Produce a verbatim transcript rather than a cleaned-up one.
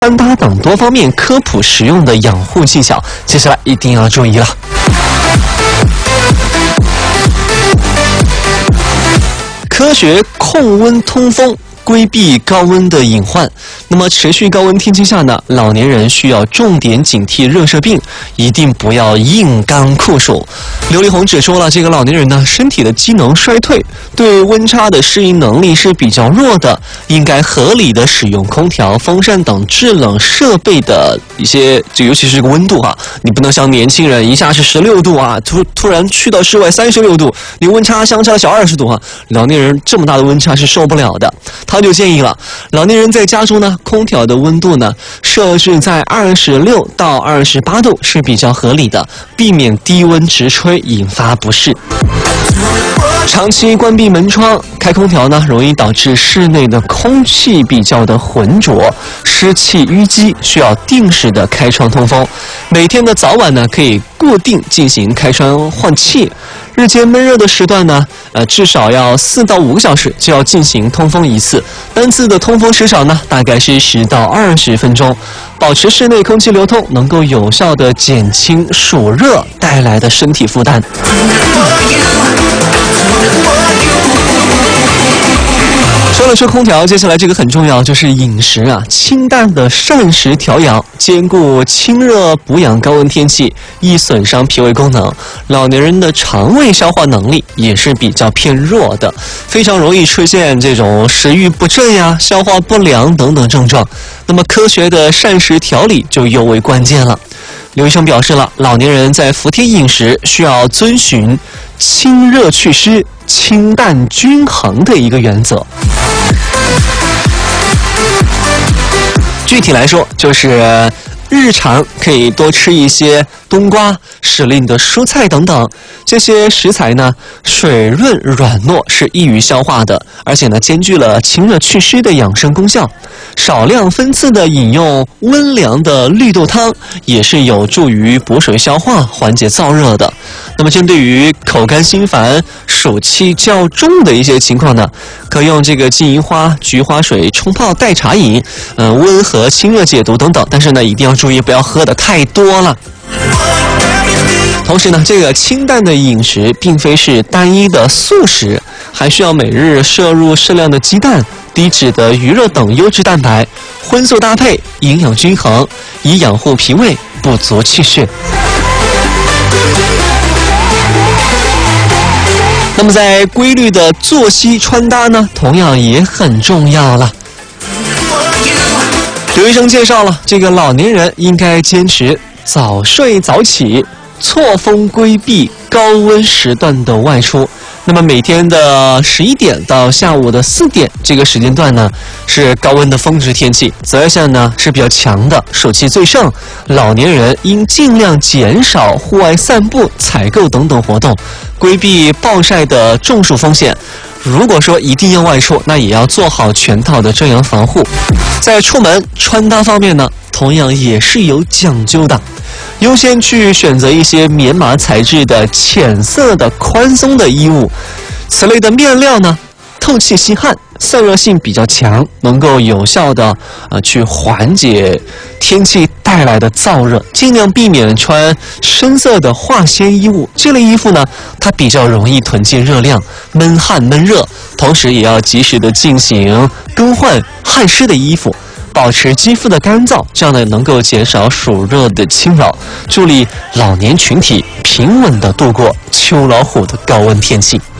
穿搭等多方面科普实用的养护技巧，接下来一定要注意了。科学控温通风，规避高温的隐患。那么持续高温天气下呢，老年人需要重点警惕热射病，一定不要硬刚酷暑。刘丽红指出了，这个老年人呢，身体的机能衰退，对温差的适应能力是比较弱的，应该合理的使用空调、风扇等制冷设备的一些，就尤其是这个温度啊，你不能像年轻人一下是十六度啊，突突然去到室外三十六度，你温差相差小二十度啊，老年人这么大的温差是受不了的。他就建议了，老年人在家中呢，空调的温度呢设置在二十六到二十八度是比较合理的，避免低温直吹引发不适。长期关闭门窗开空调呢，容易导致室内的空气比较的浑浊，湿气淤积，需要定时的开窗通风。每天的早晚呢，可以固定进行开窗换气。日间闷热的时段呢，呃，至少要四到五个小时就要进行通风一次，单次的通风时长呢，大概是十到二十分钟，保持室内空气流通，能够有效的减轻暑热带来的身体负担。说了说空调，接下来这个很重要，就是饮食啊，清淡的膳食调养，兼顾清热补养，高温天气易损伤脾胃功能。老年人的肠胃消化能力也是比较偏弱的，非常容易出现这种食欲不振呀、消化不良等等症状。那么科学的膳食调理就尤为关键了。刘医生表示了，老年人在服帖饮食需要遵循清热祛湿、清淡均衡的一个原则。具体来说，就是日常可以多吃一些冬瓜、时令的蔬菜等等，这些食材呢，水润软糯，是易于消化的，而且呢，兼具了清热祛湿的养生功效。少量分次的饮用温凉的绿豆汤，也是有助于补水消化、缓解燥热的。那么，针对于口干心烦、暑气较重的一些情况呢，可用这个金银花、菊花水冲泡代茶饮，呃，温和清热解毒等等。但是呢，一定要注意不要喝的太多了。同时呢，这个清淡的饮食并非是单一的素食，还需要每日摄入适量的鸡蛋、低脂的鱼肉等优质蛋白，荤素搭配，营养均衡，以养护脾胃，补足气血。那么在规律的作息穿搭呢，同样也很重要了。刘医生介绍了，这个老年人应该坚持早睡早起，错峰规避高温时段的外出。那么每天的十一点到下午的四点这个时间段呢，是高温的峰值天气，紫外线呢是比较强的，暑气最盛。老年人应尽量减少户外散步、采购等等活动，规避暴晒的中暑风险。如果说一定要外出，那也要做好全套的遮阳防护。在出门穿搭方面呢，同样也是有讲究的，优先去选择一些棉麻材质的浅色的宽松的衣物，此类的面料呢，透气吸汗，散热性比较强，能够有效的呃去缓解天气带来的燥热，尽量避免穿深色的化纤衣物。这类衣服呢，它比较容易囤积热量，闷汗闷热，同时也要及时的进行更换汗湿的衣服，保持肌肤的干燥，这样呢能够减少暑热的侵扰，助力老年群体平稳的度过秋老虎的高温天气。